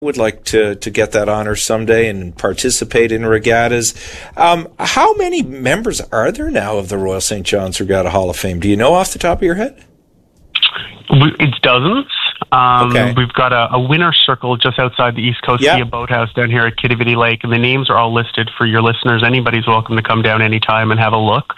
would like to get that honor someday and participate in regattas. How many members are there now of the Royal St. John's Regatta Hall of Fame? Do you know off the top of your head? It's dozens. Okay. We've got a winner's circle just outside the East Coast Via Boathouse down here at Kitivity Lake, and the names are all listed for your listeners. Anybody's welcome to come down anytime and have a look.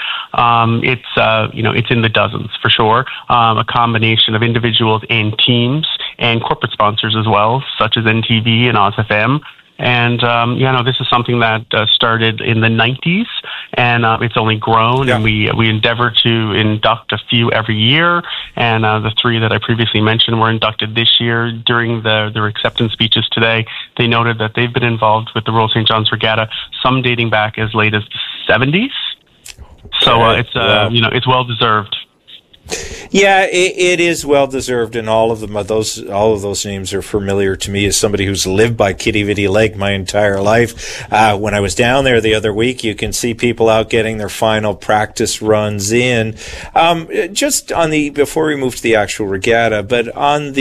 It's in the dozens for sure. A combination of individuals and teams and corporate sponsors as well, such as NTV and OzFM. And, this is something that started in the 90s, and it's only grown, and we endeavor to induct a few every year, and the three that I previously mentioned were inducted this year. During their acceptance speeches today, they noted that they've been involved with the Royal St. John's Regatta, some dating back as late as the 70s. So it's well-deserved. Yeah, it is well deserved, and all of those names are familiar to me as somebody who's lived by Kitivity Lake my entire life. When I was down there the other week, you can see people out getting their final practice runs in. Just before we move to the actual regatta, but on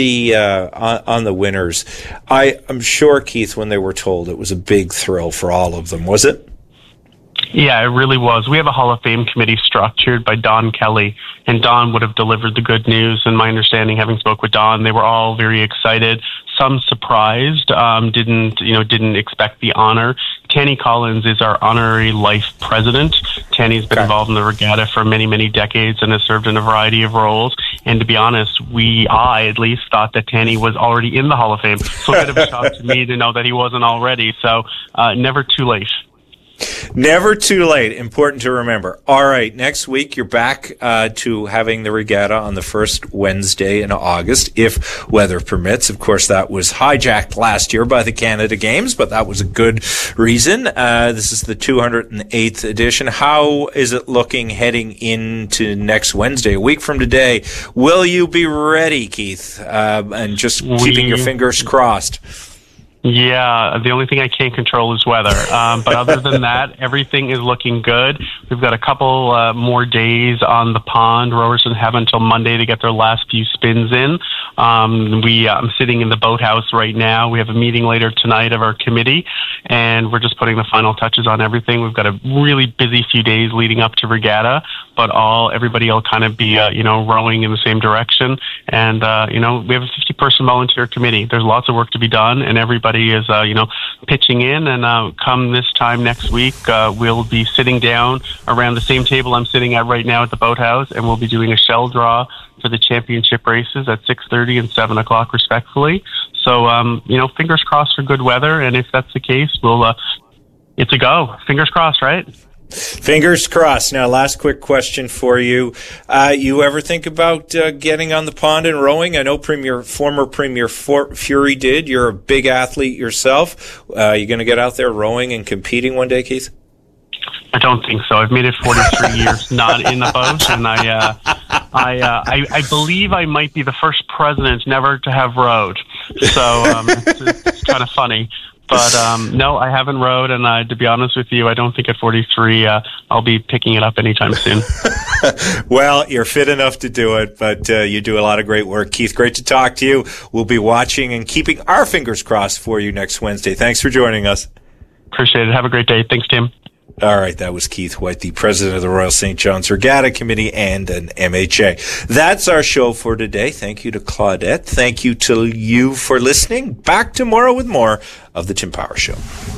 the winners, I'm sure, Keith, when they were told, it was a big thrill for all of them, was it? Yeah, it really was. We have a Hall of Fame committee structured by Don Kelly, and Don would have delivered the good news. And my understanding, having spoke with Don, they were all very excited. Some surprised, didn't expect the honor. Tanny Collins is our honorary life president. Tanny's been involved in the regatta for many, many decades and has served in a variety of roles. And to be honest, I at least thought that Tanny was already in the Hall of Fame. So a bit of a shock to me to know that he wasn't already. So never too late. Never too late. Important to remember. All right. Next week, you're back to having the regatta on the first Wednesday in August, if weather permits. Of course, that was hijacked last year by the Canada Games, but that was a good reason. This is the 208th edition. How is it looking heading into next Wednesday, a week from today? Will you be ready, Keith? And just keeping your fingers crossed. Yeah, the only thing I can't control is weather. But other than that, everything is looking good. We've got a couple more days on the pond. Rowers have until Monday to get their last few spins in. I'm sitting in the boathouse right now. We have a meeting later tonight of our committee, and we're just putting the final touches on everything. We've got a really busy few days leading up to regatta, but everybody will kind of be, rowing in the same direction. And, we have a 50-person volunteer committee. There's lots of work to be done, and everybody is, pitching in. And come this time next week, we'll be sitting down around the same table I'm sitting at right now at the boathouse, and we'll be doing a shell draw for the championship races at 6:30 and 7 o'clock, respectively. So, fingers crossed for good weather. And if that's the case, it's a go. Fingers crossed, right? Fingers crossed. Now, last quick question for you. You ever think about getting on the pond and rowing? I know former Premier Fury did. You're a big athlete yourself. You going to get out there rowing and competing one day, Keith? I don't think so. I've made it 43 years not in the boat, and I believe I might be the first president never to have rowed. So it's kind of funny. But no, I haven't rowed, and to be honest with you, I don't think at 43 I'll be picking it up anytime soon. Well, you're fit enough to do it, but you do a lot of great work. Keith, great to talk to you. We'll be watching and keeping our fingers crossed for you next Wednesday. Thanks for joining us. Appreciate it. Have a great day. Thanks, Tim. All right, that was Keith White, the president of the Royal St. John's Regatta Committee and an MHA. That's our show for today. Thank you to Claudette. Thank you to you for listening. Back tomorrow with more of The Tim Power Show.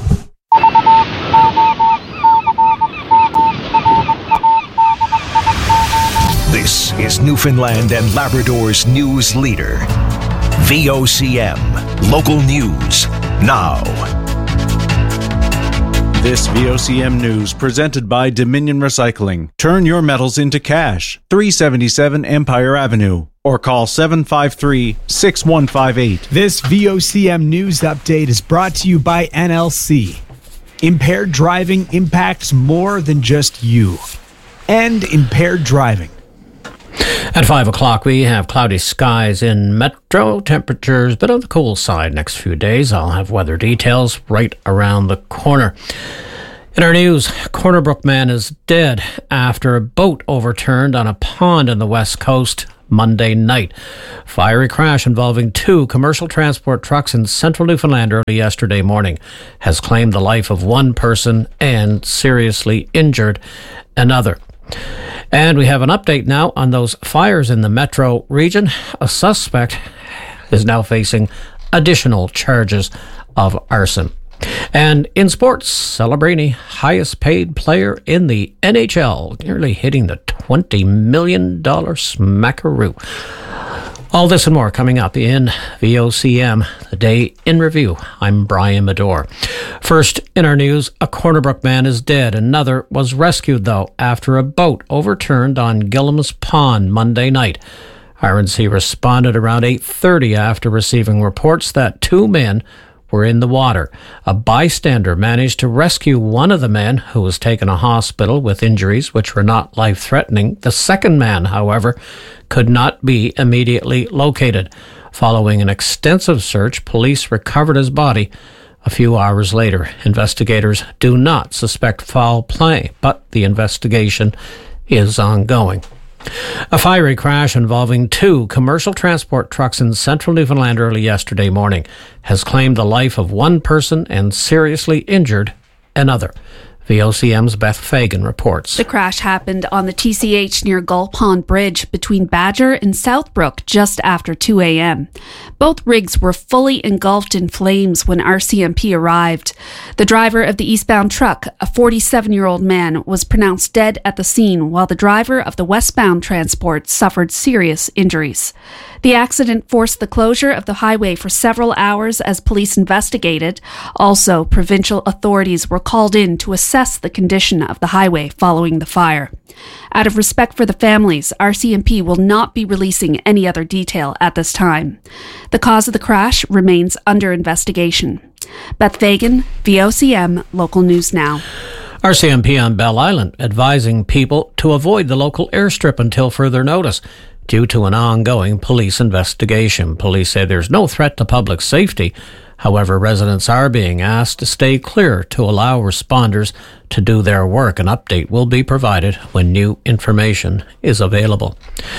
This is Newfoundland and Labrador's news leader. VOCM. Local news now. This VOCM news presented by Dominion Recycling. Turn your metals into cash. 377 Empire Avenue. Or call 753-6158. This VOCM news update is brought to you by NLC. Impaired driving impacts more than just you. End impaired driving. At 5 o'clock, we have cloudy skies in Metro. Temperatures a bit on the cool side next few days. I'll have weather details right around the corner. In our news, Corner Brook man is dead after a boat overturned on a pond on the west coast. Monday night. Fiery crash involving 2 commercial transport trucks in central Newfoundland early yesterday morning has claimed the life of 1 person and seriously injured another. And we have an update now on those fires in the metro region. A suspect is now facing additional charges of arson. And in sports, Celebrini, highest paid player in the NHL, nearly hitting the $20 million smackaroo. All this and more coming up in VOCM, the day in review. I'm Brian Medore. First, in our news, a Corner Brook man is dead. Another was rescued, though, after a boat overturned on Gillam's Pond Monday night. RNC responded around 8:30 after receiving reports that 2 men were in the water. A bystander managed to rescue one of the men, who was taken to hospital with injuries which were not life-threatening. The second man, however, could not be immediately located. Following an extensive search, police recovered his body. A few hours later, investigators do not suspect foul play, but the investigation is ongoing. A fiery crash involving 2 commercial transport trucks in central Newfoundland early yesterday morning has claimed the life of 1 person and seriously injured another. VOCM's Beth Fagan reports. The crash happened on the TCH near Gull Pond Bridge between Badger and Southbrook just after 2 a.m. Both rigs were fully engulfed in flames when RCMP arrived. The driver of the eastbound truck, a 47-year-old man, was pronounced dead at the scene, while the driver of the westbound transport suffered serious injuries. The accident forced the closure of the highway for several hours as police investigated. Also, provincial authorities were called in to assess the condition of the highway following the fire. Out of respect for the families, RCMP will not be releasing any other detail at this time. The cause of the crash remains under investigation. Beth Fagan, VOCM, Local News Now. RCMP on Bell Island advising people to avoid the local airstrip until further notice, due to an ongoing police investigation. Police say there's no threat to public safety. However, residents are being asked to stay clear to allow responders to do their work. An update will be provided when new information is available.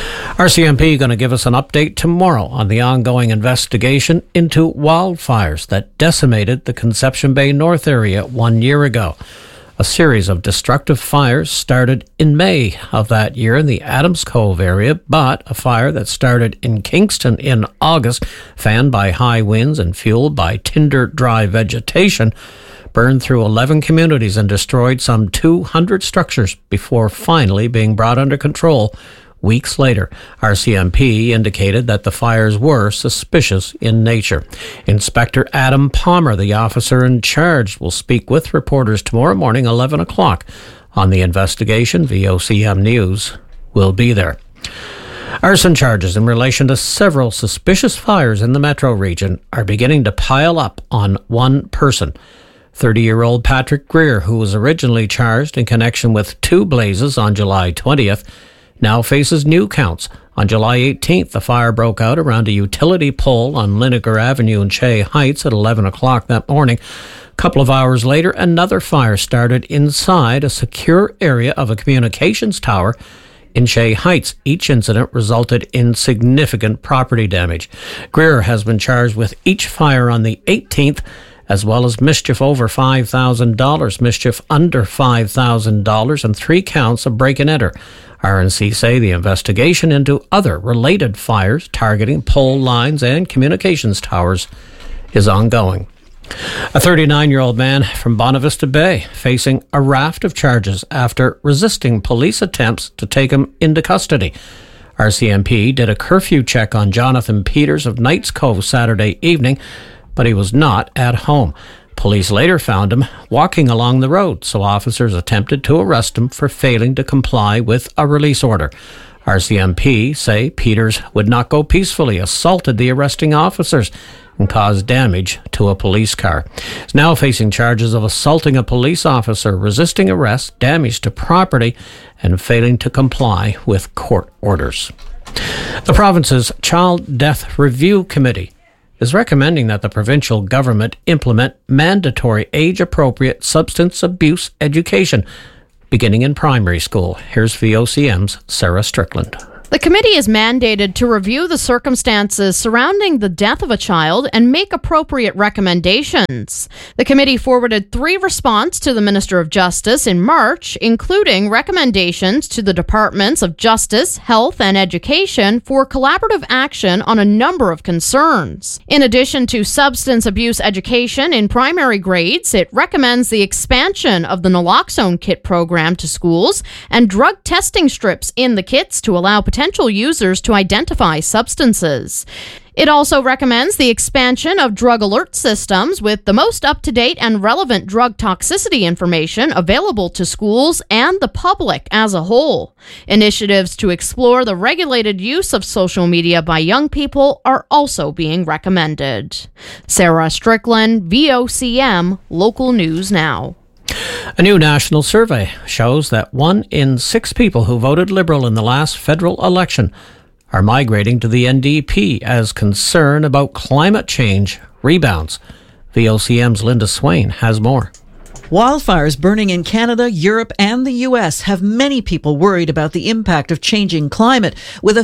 RCMP going to give us an update tomorrow on the ongoing investigation into wildfires that decimated the Conception Bay North area 1 year ago. A series of destructive fires started in May of that year in the Adams Cove area, but a fire that started in Kingston in August, fanned by high winds and fueled by tinder-dry vegetation, burned through 11 communities and destroyed some 200 structures before finally being brought under control. Weeks later, RCMP indicated that the fires were suspicious in nature. Inspector Adam Palmer, the officer in charge, will speak with reporters tomorrow morning, 11 o'clock, on the investigation. VOCM News will be there. Arson charges in relation to several suspicious fires in the metro region are beginning to pile up on 1 person. 30-year-old Patrick Greer, who was originally charged in connection with 2 blazes on July 20th, now faces new counts. On July 18th, the fire broke out around a utility pole on Linacre Avenue in Shea Heights at 11 o'clock that morning. A couple of hours later, another fire started inside a secure area of a communications tower in Shea Heights. Each incident resulted in significant property damage. Greer has been charged with each fire on the 18th, as well as mischief over $5,000, mischief under $5,000, and 3 counts of break and enter. RNC say the investigation into other related fires targeting pole lines and communications towers is ongoing. A 39-year-old man from Bonavista Bay facing a raft of charges after resisting police attempts to take him into custody. RCMP did a curfew check on Jonathan Peters of Knights Cove Saturday evening, but he was not at home. Police later found him walking along the road, so officers attempted to arrest him for failing to comply with a release order. RCMP say Peters would not go peacefully, assaulted the arresting officers, and caused damage to a police car. He's now facing charges of assaulting a police officer, resisting arrest, damage to property, and failing to comply with court orders. The province's Child Death Review Committee is recommending that the provincial government implement mandatory age-appropriate substance abuse education beginning in primary school. Here's VOCM's Sarah Strickland. The committee is mandated to review the circumstances surrounding the death of a child and make appropriate recommendations. The committee forwarded 3 responses to the Minister of Justice in March, including recommendations to the Departments of Justice, Health and Education for collaborative action on a number of concerns. In addition to substance abuse education in primary grades, it recommends the expansion of the naloxone kit program to schools and drug testing strips in the kits to allow potential users to identify substances. It also recommends the expansion of drug alert systems with the most up-to-date and relevant drug toxicity information available to schools and the public as a whole. Initiatives to explore the regulated use of social media by young people are also being recommended. Sarah Strickland, VOCM, Local News Now. A new national survey shows that 1 in 6 people who voted Liberal in the last federal election are migrating to the NDP as concern about climate change rebounds. VOCM's Linda Swain has more. Wildfires burning in Canada, Europe and the US have many people worried about the impact of changing climate, with a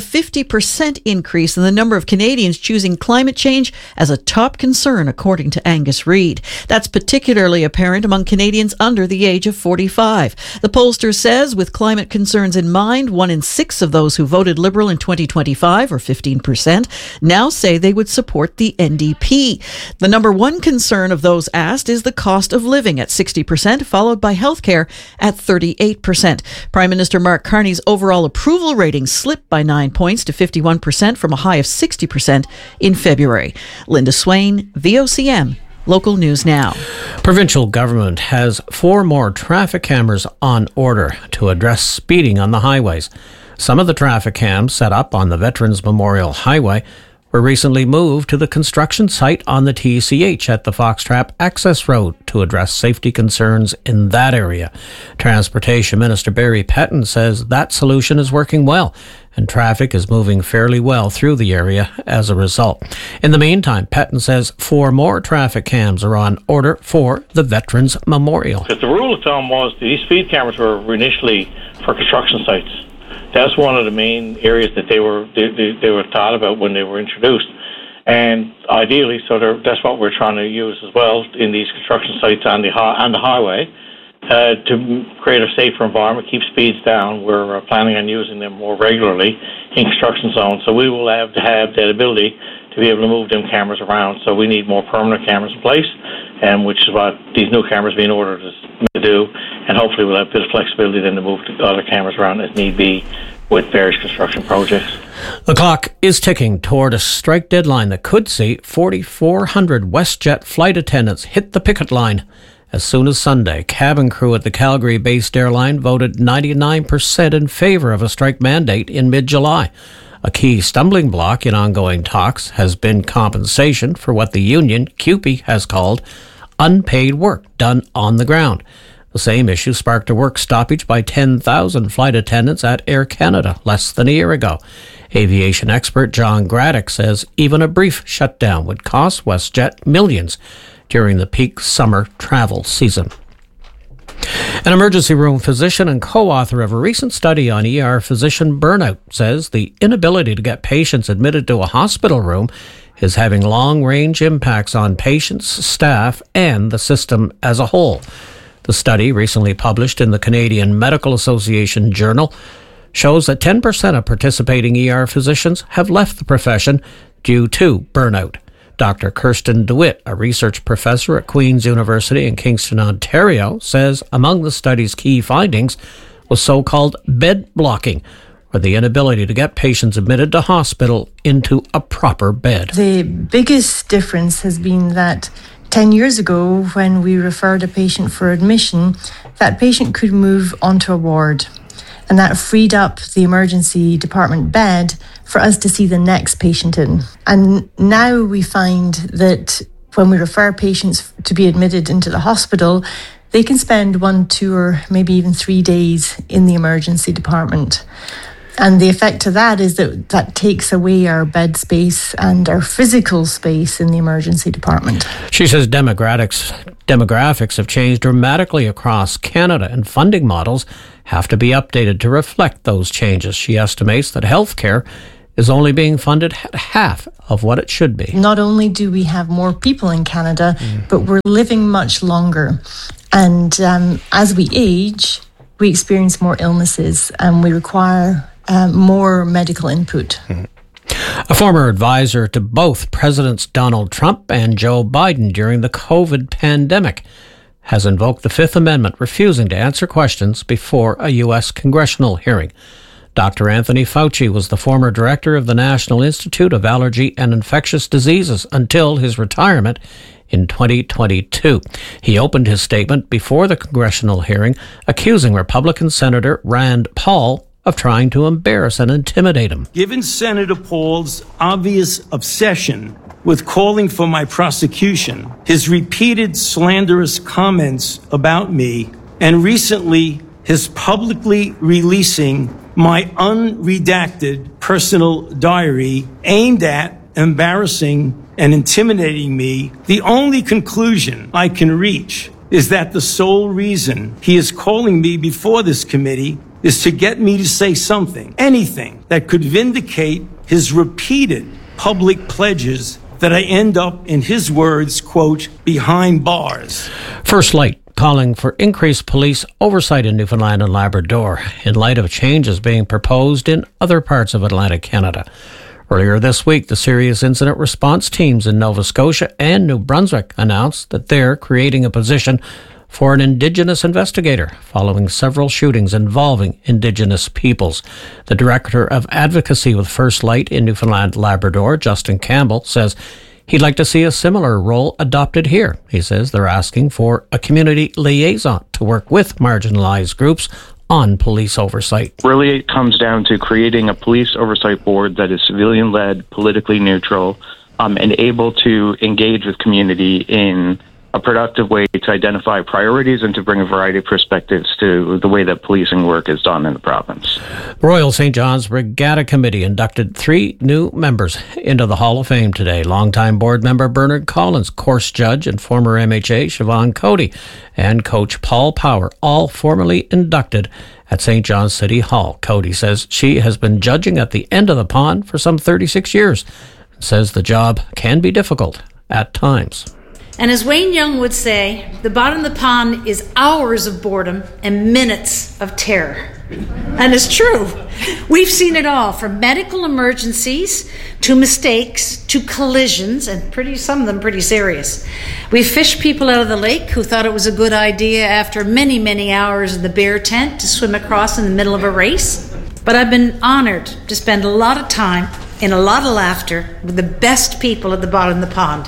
50% increase in the number of Canadians choosing climate change as a top concern, according to Angus Reid. That's particularly apparent among Canadians under the age of 45. The pollster says, with climate concerns in mind, 1 in 6 of those who voted Liberal in 2025, or 15%, now say they would support the NDP. The number one concern of those asked is the cost of living at 60%, followed by healthcare at 38%. Prime Minister Mark Carney's overall approval rating slipped by 9 points to 51% from a high of 60% in February. Linda Swain, VOCM, Local News Now. Provincial government has 4 more traffic cameras on order to address speeding on the highways. Some of the traffic cams set up on the Veterans Memorial Highway were recently moved to the construction site on the TCH at the Foxtrap Access Road to address safety concerns in that area. Transportation Minister Barry Petton says that solution is working well and traffic is moving fairly well through the area as a result. In the meantime, Petton says 4 more traffic cams are on order for the Veterans Memorial. Because the rule of thumb was these speed cameras were initially for construction sites. That's one of the main areas that they were thought about when they were introduced, and ideally, that's what we're trying to use as well in these construction sites on the highway to create a safer environment, keep speeds down. We're planning on using them more regularly in construction zones, so we will have to have that ability to be able to move them cameras around. So we need more permanent cameras in place, and which is what these new cameras being ordered is to do. And hopefully we'll have a bit of flexibility then to move the other cameras around as need be with various construction projects. The clock is ticking toward a strike deadline that could see 4,400 WestJet flight attendants hit the picket line. As soon as Sunday, cabin crew at the Calgary-based airline voted 99% in favour of a strike mandate in mid-July. A key stumbling block in ongoing talks has been compensation for what the union, CUPE, has called unpaid work done on the ground. The same issue sparked a work stoppage by 10,000 flight attendants at Air Canada less than a year ago. Aviation expert John Graddick says even a brief shutdown would cost WestJet millions during the peak summer travel season. An emergency room physician and co-author of a recent study on ER physician burnout says the inability to get patients admitted to a hospital room is having long-range impacts on patients, staff, and the system as a whole. The study, recently published in the Canadian Medical Association Journal, shows that 10% of participating ER physicians have left the profession due to burnout. Dr. Kirsten DeWitt, a research professor at Queen's University in Kingston, Ontario, says among the study's key findings was so-called bed blocking, or the inability to get patients admitted to hospital into a proper bed. The biggest difference has been that 10 years ago, when we referred a patient for admission, that patient could move onto a ward. And that freed up the emergency department bed for us to see the next patient in. And now we find that when we refer patients to be admitted into the hospital, they can spend 1, 2, or maybe even 3 days in the emergency department. And the effect of that is that takes away our bed space and our physical space in the emergency department. She says demographics Demographics have changed dramatically across Canada, and funding models have to be updated to reflect those changes. She estimates that healthcare is only being funded at half of what it should be. Not only do we have more people in Canada, but we're living much longer. And as we age, we experience more illnesses and we require more medical input. A former advisor to both Presidents Donald Trump and Joe Biden during the COVID pandemic has invoked the Fifth Amendment, refusing to answer questions before a U.S. congressional hearing. Dr. Anthony Fauci was the former director of the National Institute of Allergy and Infectious Diseases until his retirement in 2022. He opened his statement before the congressional hearing, accusing Republican Senator Rand Paul of trying to embarrass and intimidate him. Given Senator Paul's obvious obsession with calling for my prosecution, his repeated slanderous comments about me, and recently his publicly releasing my unredacted personal diary aimed at embarrassing and intimidating me, the only conclusion I can reach is that the sole reason he is calling me before this committee is to get me to say something, anything that could vindicate his repeated public pledges that I end up, in his words, quote, behind bars. First Light calling for increased police oversight in Newfoundland and Labrador in light of changes being proposed in other parts of Atlantic Canada. Earlier this week, the Serious Incident Response Teams in Nova Scotia and New Brunswick announced that they're creating a position for an Indigenous investigator following several shootings involving Indigenous peoples. The Director of Advocacy with First Light in Newfoundland Labrador, Justin Campbell, says he'd like to see a similar role adopted here. He says they're asking for a community liaison to work with marginalized groups on police oversight. Really, it comes down to creating a police oversight board that is civilian-led, politically neutral, and able to engage with community in a productive way to identify priorities and to bring a variety of perspectives to the way that policing work is done in the province. The Royal St. John's Regatta Committee inducted 3 new members into the Hall of Fame today. Longtime board member Bernard Collins, course judge and former MHA Siobhan Cody, and coach Paul Power, all formally inducted at St. John's City Hall. Cody says she has been judging at the end of the pond for some 36 years and says the job can be difficult at times. And as Wayne Young would say, the bottom of the pond is hours of boredom and minutes of terror. And it's true. We've seen it all, from medical emergencies to mistakes to collisions, and some of them pretty serious. We've fished people out of the lake who thought it was a good idea after many, many hours in the bear tent to swim across in the middle of a race. But I've been honored to spend a lot of time and a lot of laughter with the best people at the bottom of the pond.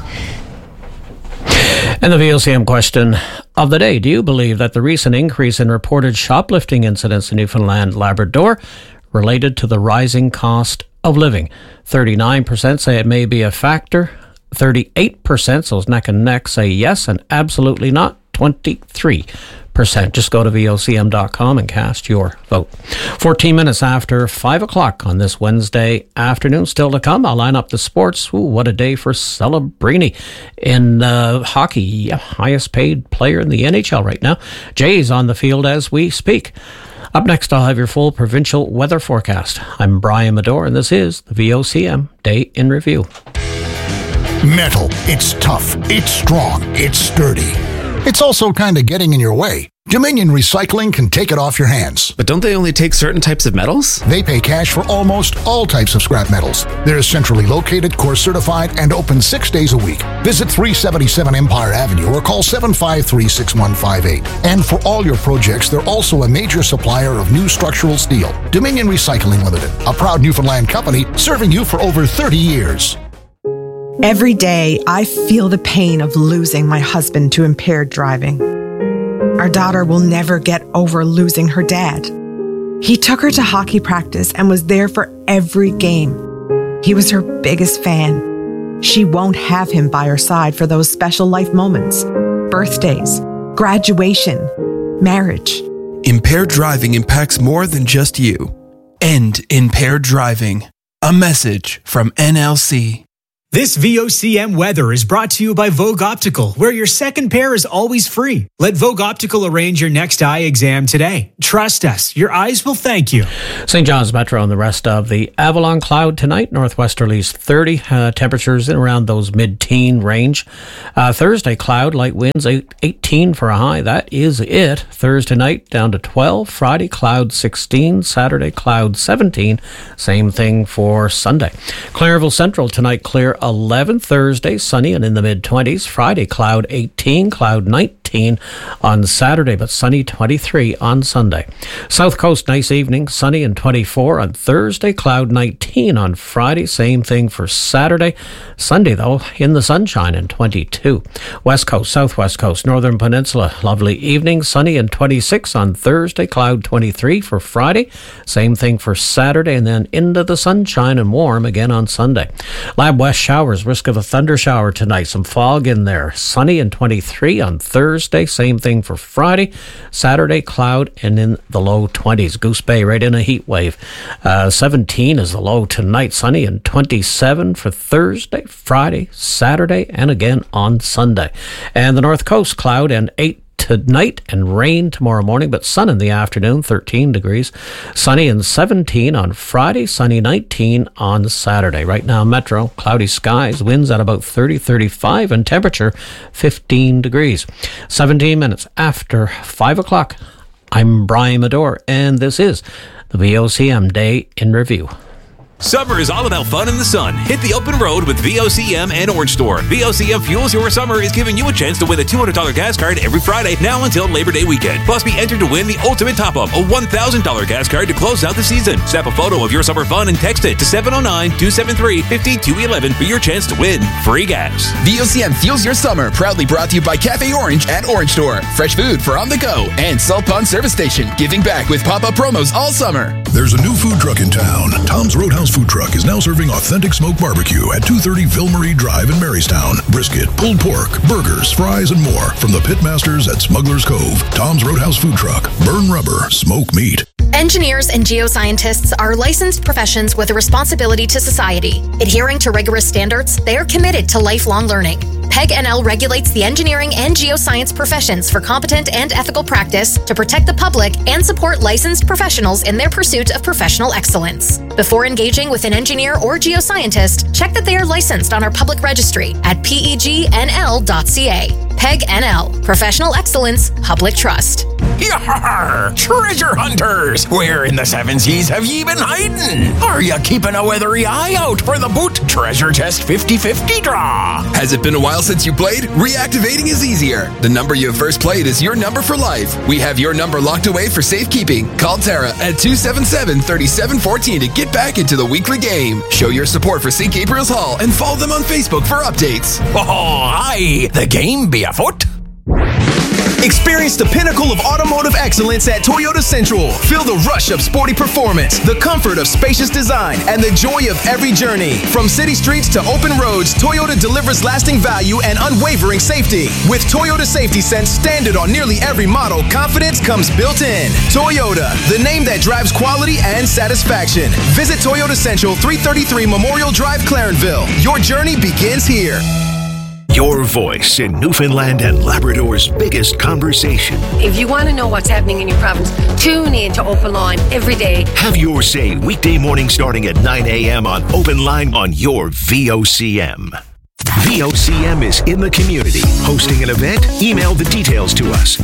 And the VOCM question of the day: do you believe that the recent increase in reported shoplifting incidents in Newfoundland Labrador related to the rising cost of living? 39% say it may be a factor. 38%, so it's neck and neck, say yes and absolutely not. 23%. Just go to vocm.com and cast your vote. 14 minutes after 5 o'clock on this Wednesday afternoon. Still to come, I'll line up the sports. Ooh, what a day for Celebrini in hockey. Highest paid player in the NHL right now. Jay's on the field as we speak. Up next, I'll have your full provincial weather forecast. I'm Brian Medore, and this is the VOCM Day in Review. Metal. It's tough. It's strong. It's sturdy. It's also kind of getting in your way. Dominion Recycling can take it off your hands. But don't they only take certain types of metals? They pay cash for almost all types of scrap metals. They're centrally located, course certified, and open 6 days a week. Visit 377 Empire Avenue or call 753-6158. And for all your projects, they're also a major supplier of new structural steel. Dominion Recycling Limited, a proud Newfoundland company serving you for over 30 years. Every day, I feel the pain of losing my husband to impaired driving. Our daughter will never get over losing her dad. He took her to hockey practice and was there for every game. He was her biggest fan. She won't have him by her side for those special life moments, birthdays, graduation, marriage. Impaired driving impacts more than just you. End impaired driving. A message from NLC. This VOCM weather is brought to you by Vogue Optical, where your second pair is always free. Let Vogue Optical arrange your next eye exam today. Trust us, your eyes will thank you. St. John's Metro and the rest of the Avalon cloud tonight. Northwesterlies 30. Temperatures in around those mid-teen range. Thursday cloud, light winds 18 for a high. That is it. Thursday night down to 12. Friday cloud 16. Saturday cloud 17. Same thing for Sunday. Clairville Central tonight clear 11. Thursday sunny and in the mid-20s. Friday cloud 18. Cloud 19 on Saturday, but sunny 23 on Sunday. South Coast nice evening, sunny and 24 on Thursday. Cloud 19 on Friday. Same thing for Saturday. Sunday though in the sunshine and 22. West Coast, Southwest Coast, Northern Peninsula lovely evening, sunny and 26 on Thursday. Cloud 23 for Friday. Same thing for Saturday, and then into the sunshine and warm again on Sunday. Lab West showers, risk of a thunder shower tonight. Some fog in there. Sunny and 23 on Thursday. Same thing for Friday. Saturday, cloud and in the low 20s. Goose Bay right in a heat wave. 17 is the low tonight. Sunny and 27 for Thursday, Friday, Saturday, and again on Sunday. And the North Coast, cloud and 8 tonight and rain tomorrow morning, but sun in the afternoon, 13 degrees. Sunny and 17 on Friday, sunny 19 on Saturday. Right now, Metro, cloudy skies, winds at about 30, 35, and temperature 15 degrees. 17 minutes after 5 o'clock. I'm Brian Medore, and this is the VOCM Day in Review. Summer is all about fun in the sun. Hit the open road with VOCM and Orange Store. VOCM Fuels Your Summer is giving you a chance to win a $200 gas card every Friday now until Labor Day weekend. Plus, be entered to win the ultimate top-up, a $1,000 gas card to close out the season. Snap a photo of your summer fun and text it to 709-273-5211 for your chance to win free gas. VOCM Fuels Your Summer, proudly brought to you by Cafe Orange at Orange Store. Fresh food for on the go. And Salt Pond Service Station, giving back with pop-up promos all summer. There's a new food truck in town. Tom's Roadhouse Food Truck is now serving authentic smoked barbecue at 230 Ville-Marie Drive in Marystown. Brisket, pulled pork, burgers, fries, and more from the pitmasters at Smuggler's Cove. Tom's Roadhouse Food Truck. Burn rubber, smoke meat. Engineers and geoscientists are licensed professions with a responsibility to society. Adhering to rigorous standards, they are committed to lifelong learning. PEG NL regulates the engineering and geoscience professions for competent and ethical practice to protect the public and support licensed professionals in their pursuit of professional excellence. Before engaging with an engineer or geoscientist, check that they are licensed on our public registry at pegnl.ca. PEG NL, Professional Excellence, Public Trust. Yar! Treasure hunters! Where in the seven seas have ye been hiding? Are you keeping a weathery eye out for the Boot Treasure Chest 50/50 draw? Has it been a while since you played? Reactivating is easier. The number you have first played is your number for life. We have your number locked away for safekeeping. Call Tara at 277-3714 to get back into the weekly game. Show your support for St. Gabriel's Hall and follow them on Facebook for updates. Oh, aye! The game be afoot. Experience the pinnacle of automotive excellence at Toyota Central. Feel the rush of sporty performance, the comfort of spacious design, and the joy of every journey. From city streets to open roads, Toyota delivers lasting value and unwavering safety. With Toyota Safety Sense standard on nearly every model, confidence comes built in. Toyota, the name that drives quality and satisfaction. Visit Toyota Central, 333 Memorial Drive, Clarenville. Your journey begins here. Your voice in Newfoundland and Labrador's biggest conversation. If you want to know what's happening in your province, tune in to Open Line every day. Have your say weekday morning starting at 9 a.m. on Open Line on your VOCM. VOCM is in the community. Hosting an event? Email the details to us.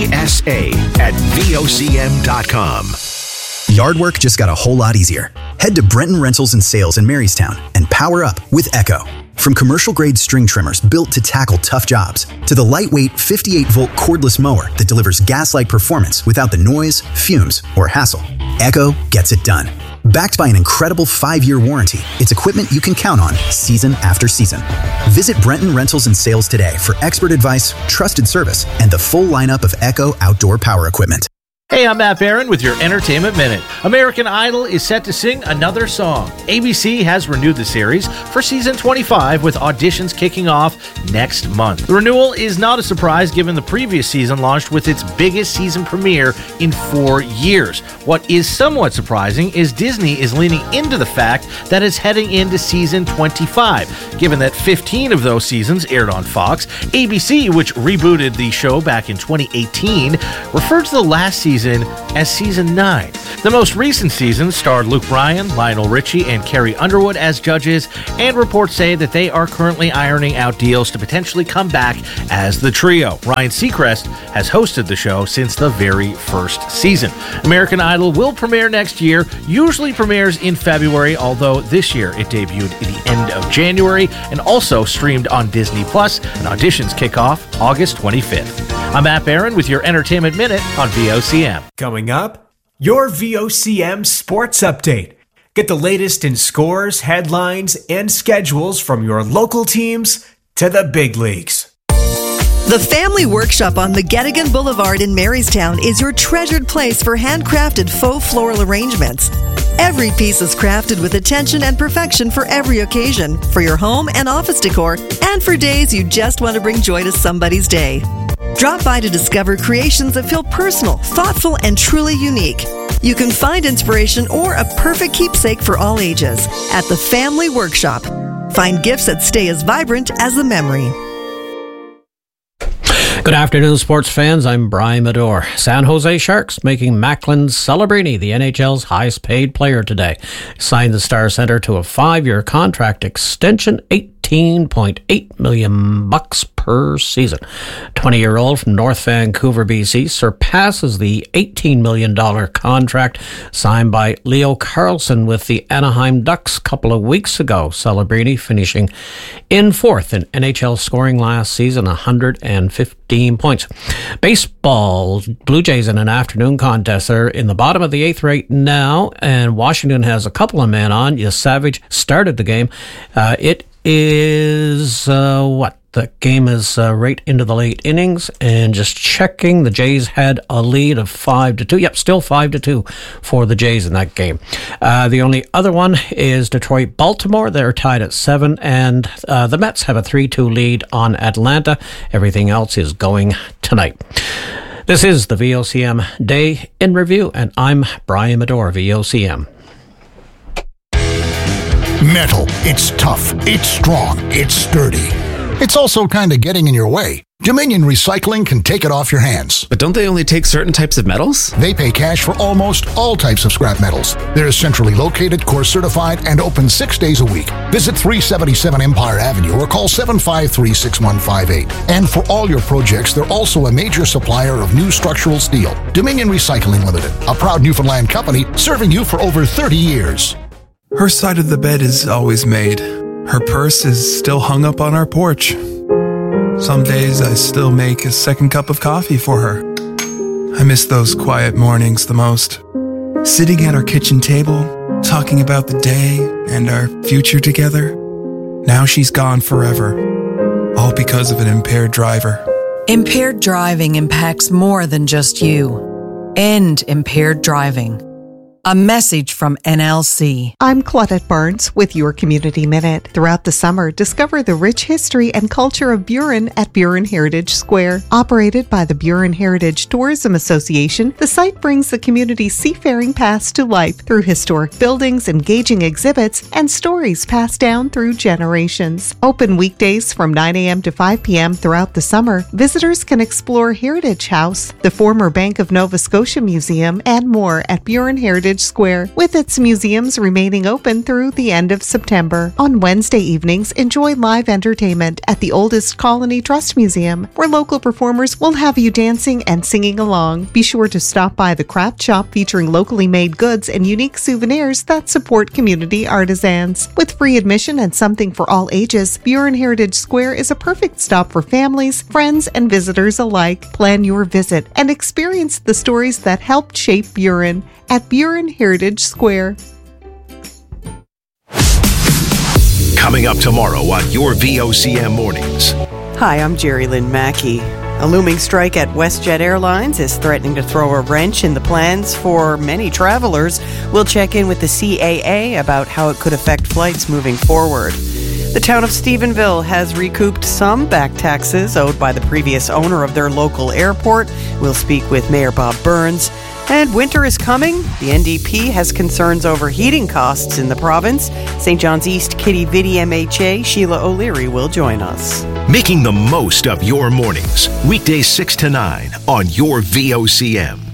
PSA@VOCM.com. Yard work just got a whole lot easier. Head to Brenton Rentals and Sales in Marystown and power up with Echo. From commercial-grade string trimmers built to tackle tough jobs, to the lightweight 58-volt cordless mower that delivers gas-like performance without the noise, fumes, or hassle, Echo gets it done. Backed by an incredible 5-year warranty, it's equipment you can count on season after season. Visit Brenton Rentals and Sales today for expert advice, trusted service, and the full lineup of Echo outdoor power equipment. Hey, I'm Matt Barron with your Entertainment Minute. American Idol is set to sing another song. ABC has renewed the series for season 25 with auditions kicking off next month. The renewal is not a surprise given the previous season launched with its biggest season premiere in 4 years. What is somewhat surprising is Disney is leaning into the fact that it's heading into season 25. Given that 15 of those seasons aired on Fox, ABC, which rebooted the show back in 2018, referred to the last season as Season 9. The most recent season starred Luke Bryan, Lionel Richie, and Carrie Underwood as judges, and reports say that they are currently ironing out deals to potentially come back as the trio. Ryan Seacrest has hosted the show since the very first season. American Idol will premiere next year, usually premieres in February, although this year it debuted at the end of January and also streamed on Disney+, and auditions kick off August 25th. I'm Matt Barron with your Entertainment Minute on VOCM. Coming up, your VOCM Sports Update. Get the latest in scores, headlines, and schedules from your local teams to the big leagues. The Family Workshop on McGettigan Boulevard in Marystown is your treasured place for handcrafted faux floral arrangements. Every piece is crafted with attention and perfection for every occasion, for your home and office decor, and for days you just want to bring joy to somebody's day. Drop by to discover creations that feel personal, thoughtful, and truly unique. You can find inspiration or a perfect keepsake for all ages at the Family Workshop. Find gifts that stay as vibrant as the memory. Good afternoon, sports fans. I'm Brian Medore. San Jose Sharks making Macklin Celebrini the NHL's highest paid player today. Signed the Star Center to a 5-year contract extension, $18.8 million per season. 20-year-old from North Vancouver, BC, surpasses the $18 million contract signed by Leo Carlsson with the Anaheim Ducks a couple of weeks ago. Celebrini finishing in 4th in NHL scoring last season, 115 points. Baseball, Blue Jays in an afternoon contest. They're in the bottom of the 8th right now, and Washington has a couple of men on. Savage started the game. It is the game is right into the late innings, and just checking, the Jays had a lead of 5-2. Yep, still 5-2 for the Jays in that game. The only other one is Detroit-Baltimore. They're tied at 7, and the Mets have a 3-2 lead on Atlanta. Everything else is going tonight. This is the VOCM Day in Review, and I'm Brian Medore, VOCM. Metal. It's tough. It's strong. It's sturdy. It's also kind of getting in your way. Dominion Recycling can take it off your hands. But don't they only take certain types of metals? They pay cash for almost all types of scrap metals. They're centrally located, course certified, and open 6 days a week. Visit 377 Empire Avenue or call 753-6158. And for all your projects, they're also a major supplier of new structural steel. Dominion Recycling Limited, a proud Newfoundland company serving you for over 30 years. Her side of the bed is always made. Her purse is still hung up on our porch. Some days I still make a second cup of coffee for her. I miss those quiet mornings the most. Sitting at our kitchen table, talking about the day and our future together. Now she's gone forever, all because of an impaired driver. Impaired driving impacts more than just you. End impaired driving. A message from NLC. I'm Claudette Barnes with your Community Minute. Throughout the summer, discover the rich history and culture of Burin at Burin Heritage Square. Operated by the Burin Heritage Tourism Association, the site brings the community's seafaring past to life through historic buildings, engaging exhibits, and stories passed down through generations. Open weekdays from 9 a.m. to 5 p.m. throughout the summer, visitors can explore Heritage House, the former Bank of Nova Scotia Museum, and more at Burin Heritage Square, with its museums remaining open through the end of September. On Wednesday evenings, enjoy live entertainment at the Oldest Colony Trust Museum, where local performers will have you dancing and singing along. Be sure to stop by the craft shop featuring locally made goods and unique souvenirs that support community artisans. With free admission and something for all ages, Burin Heritage Square is a perfect stop for families, friends, and visitors alike. Plan your visit and experience the stories that helped shape Burin at Burin Heritage Square. Coming up tomorrow on your VOCM Mornings. Hi, I'm Jerry Lynn Mackey. A looming strike at WestJet Airlines is threatening to throw a wrench in the plans for many travelers. We'll check in with the CAA about how it could affect flights moving forward. The town of Stephenville has recouped some back taxes owed by the previous owner of their local airport. We'll speak with Mayor Bob Burns. And winter is coming. The NDP has concerns over heating costs in the province. St. John's East Kitty Vidi MHA Sheila O'Leary will join us. Making the most of your mornings. Weekdays 6 to 9 on your VOCM.